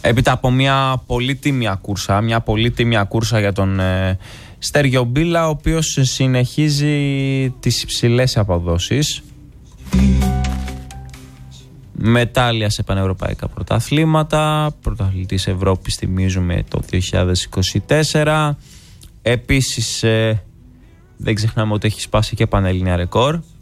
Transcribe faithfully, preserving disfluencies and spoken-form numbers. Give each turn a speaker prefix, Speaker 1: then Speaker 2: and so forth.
Speaker 1: Έπειτα από μια πολύτιμη κούρσα, μια πολύτιμη κούρσα για τον ε, Στέργιο Μπίλα, ο οποίος συνεχίζει τις υψηλές αποδόσεις. Μετάλλια σε πανευρωπαϊκά πρωταθλήματα, πρωταθλητής Ευρώπης θυμίζουμε το δύο χιλιάδες είκοσι τέσσερα. Επίσης ε, δεν ξεχνάμε ότι έχει σπάσει και πανελληνία ρεκόρ.